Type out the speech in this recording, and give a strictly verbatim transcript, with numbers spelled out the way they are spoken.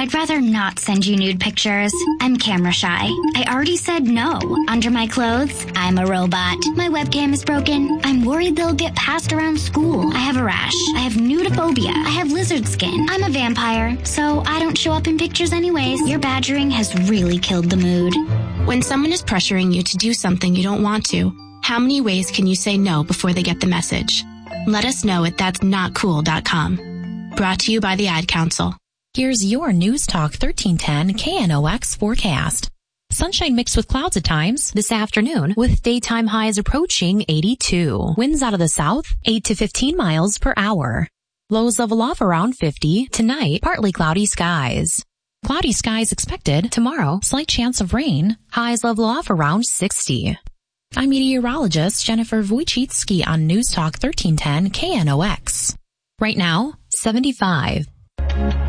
I'd rather not send you nude pictures. I'm camera shy. I already said no. Under my clothes, I'm a robot. My webcam is broken. I'm worried they'll get passed around school. I have a rash. I have nudophobia. I have lizard skin. I'm a vampire, so I don't show up in pictures anyways. Your badgering has really killed the mood. When someone is pressuring you to do something you don't want to, how many ways can you say no before they get the message? Let us know at that's not cool dot com. Brought to you by the Ad Council. Here's your News Talk thirteen ten K N O X forecast. Sunshine mixed with clouds at times this afternoon with daytime highs approaching eighty-two. Winds out of the south, eight to fifteen miles per hour. Lows level off around fifty. Tonight, partly cloudy skies. Cloudy skies expected. Tomorrow, slight chance of rain. Highs level off around sixty. I'm meteorologist Jennifer Wojcicki on News Talk thirteen ten K N O X. Right now, seventy-five.